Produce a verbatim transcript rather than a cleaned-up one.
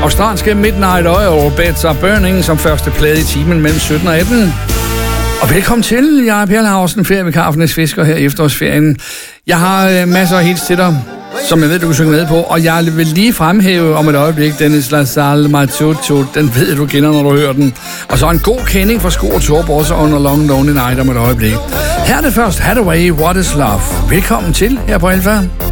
Australske Midnight Oil, Beds Are Burning, som første plade i timen mellem sytten og atten. Og velkommen til, jeg er Per Lausen, ferievikar for Næs Fisker her i efterårsferien. Jeg har øh, masser af hits til dig, som jeg ved, du kan synge med på, og jeg vil lige fremhæve om et øjeblik Dennis LaSalle, My Tutu, den ved du kender, når du hører den. Og så en god kending fra Sko og Torp, også under Long Lonely Night om et øjeblik. Her er det først, Hathaway, What is Love. Velkommen til her på Alfa.